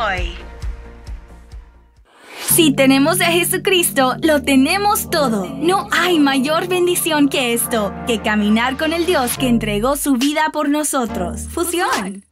hoy. Si tenemos a Jesucristo, lo tenemos todo. No hay mayor bendición que esto, que caminar con el Dios que entregó su vida por nosotros. Fusión.